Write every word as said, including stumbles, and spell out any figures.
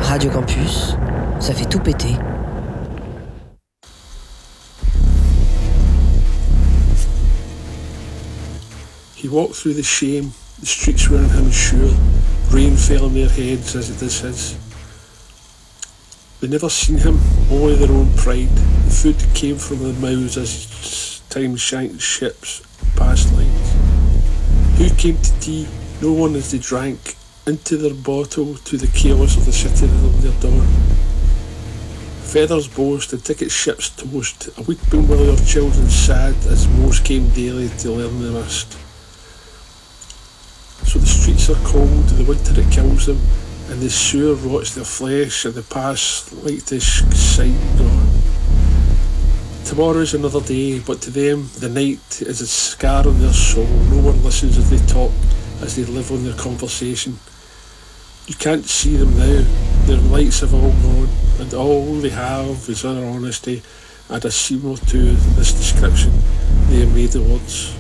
Radio Campus, ça fait tout péter. He walked through the shame, the streets were unsure, rain fell on their heads as it is his. They never seen him, only their own pride. The food came from their mouths as time shanked ships past lines. Who came to tea? No one as they drank into their bottle to the chaos of the city of their dawn. Feathers boast and ticket ships toast, a weeping while your children sad as most came daily to learn the mist. So the streets are cold, the winter it kills them, and the sewer rots their flesh, and the past like to sign on. Tomorrow is another day, but to them the night is a scar on their soul. No one listens as they talk, as they live on their conversation. You can't see them now, their lights have all gone, and all they have is utter honesty, and a seam or two in this description they have made the words.